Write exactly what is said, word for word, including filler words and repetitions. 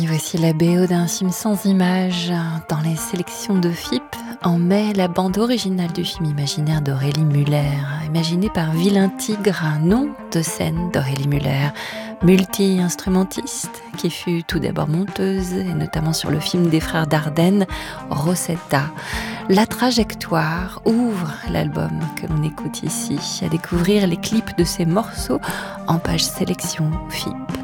Voici la B O d'un film sans images dans les sélections de F I P. En mai, la bande originale du film imaginaire d'Aurélie Muller, imaginée par Vilain Tigre, nom de scène d'Aurélie Muller, multi-instrumentiste qui fut tout d'abord monteuse, et notamment sur le film des frères Dardenne, Rosetta. La trajectoire ouvre l'album que l'on écoute ici, à découvrir les clips de ces morceaux en page sélection F I P.